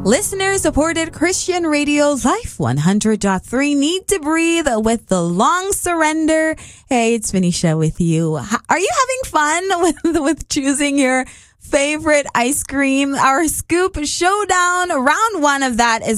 Listener-supported Christian Radio Life 100.3 Need to Breathe with the Long Surrender. Hey, it's Venetia with you. Are you having fun with choosing your favorite ice cream? Our Scoop Showdown, round one of that is